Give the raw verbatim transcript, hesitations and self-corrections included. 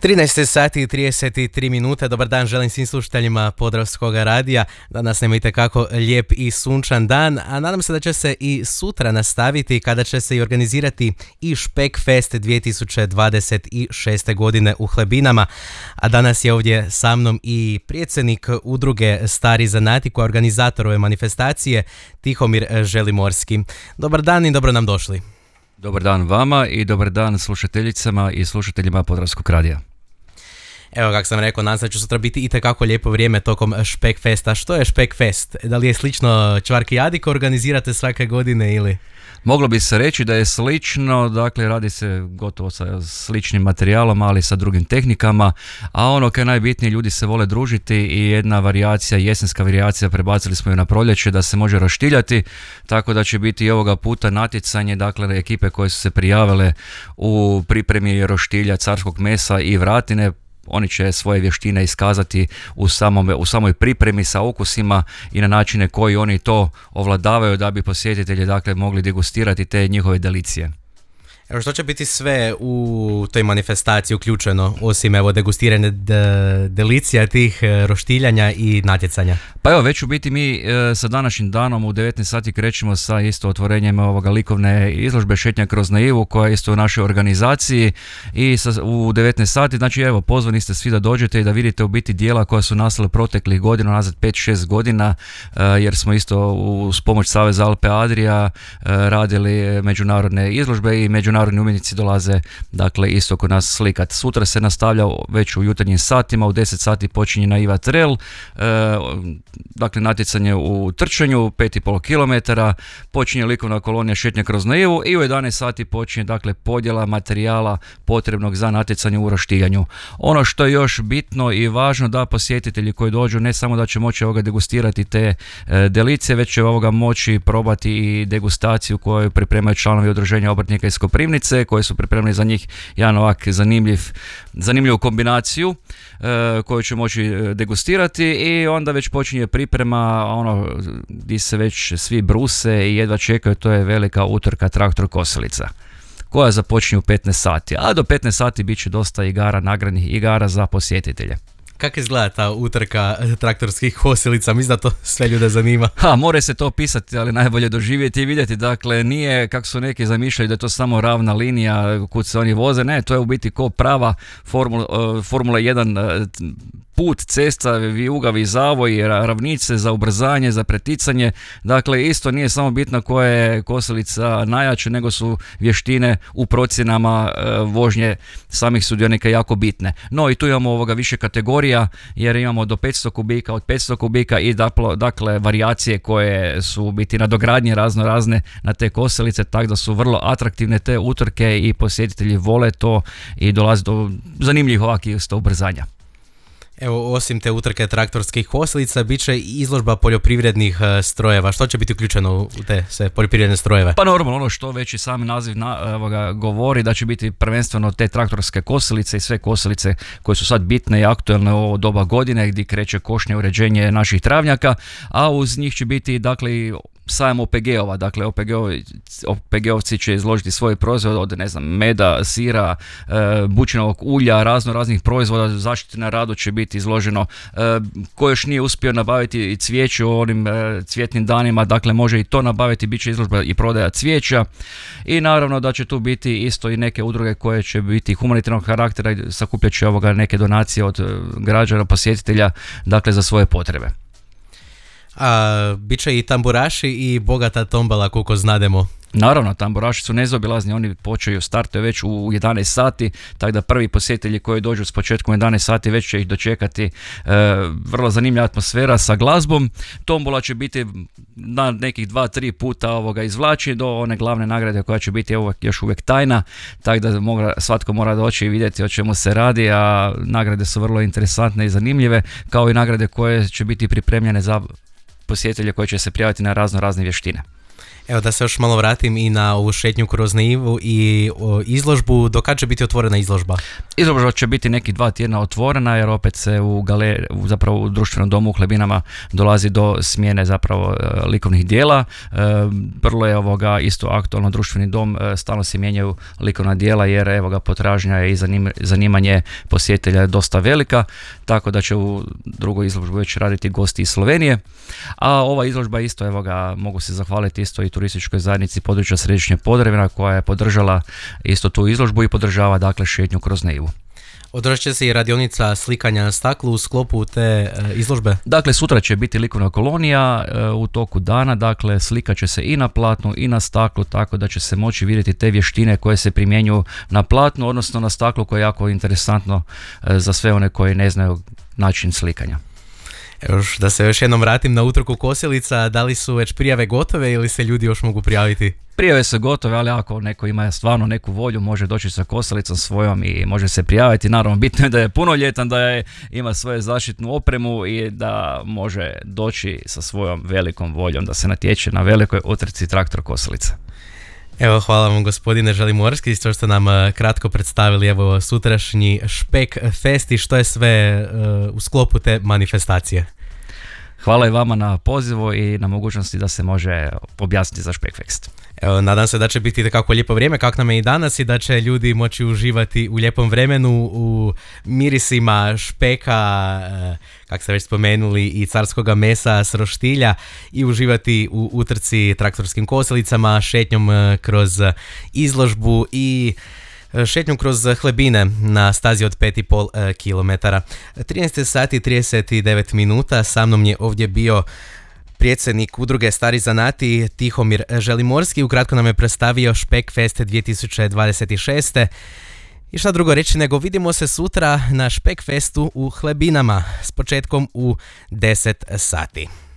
trinaest sati i trideset tri minute, dobar dan, želim svim slušateljima Podravskog radija. Danas nema itekako lijep i sunčan dan, a nadam se da će se i sutra nastaviti kada će se i organizirati i Špekfest dvije tisuće dvadeset šeste. godine u Hlebinama. A danas je ovdje sa mnom i predsjednik udruge Stari zanati koja je organizator ove manifestacije, Tihomir Želimorski. Dobar dan i dobro nam došli. Dobar dan vama i dobar dan slušateljicama i slušateljima Podravskog radija. Evo, kako sam rekao, nadam se da će sutra biti itekako lijepo vrijeme tokom Špekfesta. Što je Špekfest? Da li je slično Čvarkijadi koju organizirate svake godine ili? Moglo bi se reći da je slično, dakle radi se gotovo sa sličnim materijalom, ali sa drugim tehnikama, a ono kaj je najbitnije, ljudi se vole družiti i jedna varijacija, jesenska varijacija, prebacili smo ju na proljeće da se može roštiljati, tako da će biti i ovoga puta natjecanje, dakle ekipe koje su se prijavile u pripremi roštilja, carskog mesa i vratine. Oni će svoje vještine iskazati u, samome, u samoj pripremi sa ukusima i na načine koji oni to ovladavaju da bi posjetitelji dakle mogli degustirati te njihove delicije. Evo, što će biti sve u toj manifestaciji uključeno, osim evo degustirane de, delicija tih roštiljanja i natjecanja? Pa evo, već u biti mi e, sa današnjim danom u devetnaest sati krećemo sa isto otvorenjem ovoga likovne izložbe Šetnja kroz naivu koja je isto u našoj organizaciji i sa, u devetnaest sati, znači evo, pozvani ste svi da dođete i da vidite u biti dijela koja su nastale proteklih godina, nazad pet šest godina, e, jer smo isto uz pomoć Saveza Alpe Adria e, radili međunarodne izložbe i međunarodne Narodni umjetnici dolaze dakle isto kod nas slikat. Sutra se nastavlja već u jutarnjim satima, u deset sati počinje naiva trail, e, dakle natjecanje u trčanju pet i pol kilometara, počinje likovna kolonija Šetnja kroz naivu i u jedanaest sati počinje dakle podjela materijala potrebnog za natjecanje u roštiljanju. Ono što je još bitno i važno da posjetitelji koji dođu ne samo da će moći ovoga degustirati te e, delicije, već će ovoga moći probati i degustaciju koju pripremaju članovi udruženja obrtnika iz Koprivnice koje su pripremili za njih jedan ovak zanimljiv, zanimljivu kombinaciju e, koju će moći degustirati i onda već počinje priprema ono gdje se već svi bruse i jedva čekaju, to je velika utrka traktor kosilica koja započinje u petnaest sati, a do petnaest sati bit će dosta igara, nagradnih igara za posjetitelje. Kako izgleda ta utrka traktorskih kosilica? Mislim da to sve ljude zanima. Ha, more se to pisati, ali najbolje doživjeti i vidjeti. Dakle, nije kako su neki zamišljali da je to samo ravna linija kud se oni voze. Ne, to je u biti ko prava Formula, uh, Formula jedan uh, put, cesta, vijugavi zavoj, ravnice za ubrzanje, za preticanje. Dakle, isto nije samo bitno koja je kosilica najjače, nego su vještine u procjenama uh, vožnje samih sudionika jako bitne. No i tu imamo ovoga više kategorija, jer imamo do petsto kubika, od petsto kubika i dakle, dakle varijacije koje su biti nadogradnje razno razne na te kosilice, tako da su vrlo atraktivne te utrke i posjetitelji vole to i dolazi do zanimljivih ovakvih isto ubrzanja. Evo, osim te utrke traktorskih kosilica, bit će i izložba poljoprivrednih uh, strojeva. Što će biti uključeno u te sve poljoprivredne strojeve? Pa normalno, ono što već i sami naziv na, evo, govori, da će biti prvenstveno te traktorske kosilice i sve kosilice koje su sad bitne i aktualne u ovo doba godine gdje kreće košnje uređenje naših travnjaka, a uz njih će biti dakle i sajam O P G-ova, dakle O P G-ovi, O P G-ovci će izložiti svoje proizvode od ne znam, meda, sira, e, bućinovog ulja, razno raznih proizvoda, zaštite na radu će biti izloženo. E, ko još nije uspio nabaviti i cvijeće u onim e, cvjetnim danima, dakle može i to nabaviti, bit će izložba i prodaja cvijeća i naravno da će tu biti isto i neke udruge koje će biti humanitarnog karaktera i sakupljat će ovoga neke donacije od građana, posjetitelja, dakle za svoje potrebe. A bit će i tamburaši i bogata tombala koliko znademo. Naravno, tamburaši su nezaobilazni, oni počeju startuje već u jedanaest sati, tako da prvi posjetitelji koji dođu s početkom jedanaest sati već će ih dočekati e, vrlo zanimljiva atmosfera sa glazbom. Tombola će biti na nekih dva tri puta ovoga izvlači do one glavne nagrade koja će biti evo, još uvijek tajna, tako da mora, svatko mora doći i vidjeti o čemu se radi, a nagrade su vrlo interesantne i zanimljive, kao i nagrade koje će biti pripremljene za posjetitelje koji će se prijaviti na razno razne vještine. Evo da se još malo vratim i na ovu šetnju kroz naivu i o, izložbu. Do kad će biti otvorena izložba? Izložba će biti neki dva tjedna otvorena jer opet se u galeriji, zapravo u društvenom domu u Hlebinama dolazi do smjene zapravo e, likovnih dijela. E, vrlo je ovoga isto aktualno društveni dom, e, stalno se mijenjaju likovna dijela jer evo ga potražnja i zanim, zanimanje posjetitelja je dosta velika, tako da će u drugoj izložbu već raditi gosti iz Slovenije. A ova izložba isto, evo ga, mogu se zahvaliti isto i turističkoj zajednici područja Središnje Podravina koja je podržala isto tu izložbu i podržava dakle šetnju kroz naivu. Održat će se i radionica slikanja na staklu u sklopu te e, izložbe? Dakle, sutra će biti likovna kolonija e, u toku dana, dakle slikat će se i na platnu i na staklu, tako da će se moći vidjeti te vještine koje se primjenjuju na platnu, odnosno na staklu, koje je jako interesantno e, za sve one koji ne znaju način slikanja. Evo, da se još jednom vratim na utrku kosilica, da li su već prijave gotove ili se ljudi još mogu prijaviti? Prijave su gotove, ali ako neko ima stvarno neku volju, može doći sa kosilicom svojom i može se prijaviti. Naravno, bitno je da je punoljetan, da je, ima svoju zaštitnu opremu i da može doći sa svojom velikom voljom da se natječe na velikoj utrci traktor kosilica. Evo, hvala vam gospodine Želimorski što ste nam uh, kratko predstavili evo sutrašnji Špek Fest i što je sve uh, u sklopu te manifestacije. Hvala i vama na pozivu i na mogućnosti da se može objasniti za Špek Fest. Evo, nadam se da će biti tako lijepo vrijeme kako nam je i danas i da će ljudi moći uživati u lijepom vremenu, u mirisima špeka, kako ste već spomenuli, i carskoga mesa s roštilja i uživati u utrci traktorskim kosilicama, šetnjom kroz izložbu i šetnjom kroz Hlebine na stazi od pet i pol kilometara. trinaest sati i trideset devet minuta, sa mnom je ovdje bio predsjednik udruge Stari zanati Tihomir Želimorski. Ukratko nam je predstavio Špek Fest dvije tisuće dvadeset šest. I šta drugo reći nego vidimo se sutra na Špek Festu u Hlebinama s početkom u deset sati.